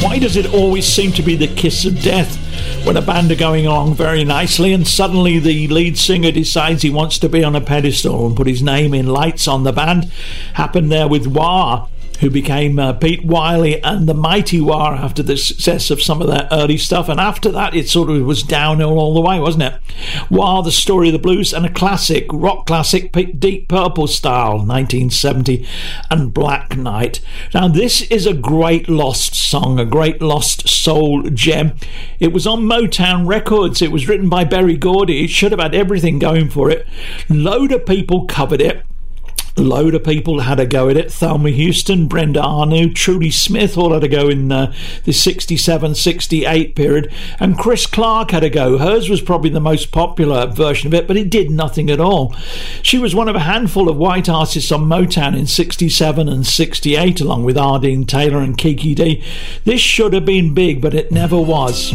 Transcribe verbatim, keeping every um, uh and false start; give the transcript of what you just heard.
Why does it always seem to be the kiss of death when a band are going along very nicely and suddenly the lead singer decides he wants to be on a pedestal and put his name in lights on the band? Happened there with Wah, who became uh, Pete Wiley and the Mighty Wah after the success of some of their early stuff, and after that it sort of was downhill all the way, wasn't it? Wah, The Story of the Blues, and a classic, rock classic, Deep Purple style, nineteen seventy, and Black Knight. Now this is a great lost song, a great lost soul gem. It was on Motown Records, it was written by Berry Gordy, it should have had everything going for it. Load of people covered it. Load of people had a go at it. Thelma Houston, Brenda Arnu, Trudy Smith all had a go in uh, the sixty-seven sixty-eight period, and Chris Clark had a go. Hers was probably the most popular version of it, but it did nothing at all. She was one of a handful of white artists on Motown in sixty-seven and sixty-eight, along with Ardeen Taylor and Kiki Dee. This should have been big, but it never was.